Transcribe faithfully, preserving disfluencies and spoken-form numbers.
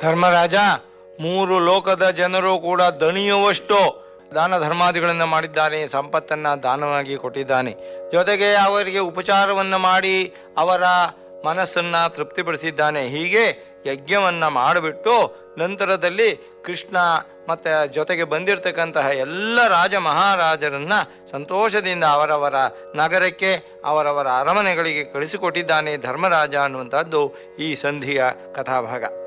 ಧರ್ಮರಾಜ ಮೂರು ಲೋಕದ ಜನರು ಕೂಡ ದಣಿಯುವಷ್ಟು ದಾನ ಧರ್ಮಾದಿಗಳನ್ನು ಮಾಡಿದ್ದಾನೆ, ಸಂಪತ್ತನ್ನು ದಾನವಾಗಿ ಕೊಟ್ಟಿದ್ದಾನೆ. ಜೊತೆಗೆ ಅವರಿಗೆ ಉಪಚಾರವನ್ನು ಮಾಡಿ ಅವರ ಮನಸ್ಸನ್ನು ತೃಪ್ತಿಪಡಿಸಿದ್ದಾನೆ. ಹೀಗೆ ಯಜ್ಞವನ್ನು ಮಾಡಿಬಿಟ್ಟು ನಂತರದಲ್ಲಿ ಕೃಷ್ಣ ಮತ್ತು ಜೊತೆಗೆ ಬಂದಿರತಕ್ಕಂತಹ ಎಲ್ಲ ರಾಜ ಮಹಾರಾಜರನ್ನು ಸಂತೋಷದಿಂದ ಅವರವರ ನಗರಕ್ಕೆ ಅವರವರ ಅರಮನೆಗಳಿಗೆ ಕಳಿಸಿಕೊಟ್ಟಿದ್ದಾನೆ ಧರ್ಮರಾಜ ಅನ್ನುವಂಥದ್ದು ಈ ಸಂಧಿಯ ಕಥಾಭಾಗ.